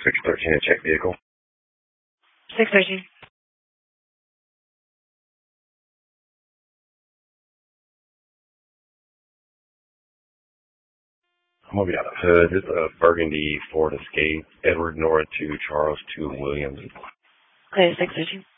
613 to check vehicle. 613. I'm going to be out of hood. This is a Burgundy Ford Escape, Edward Nora 2, Charles 2, Williams. Okay, 613.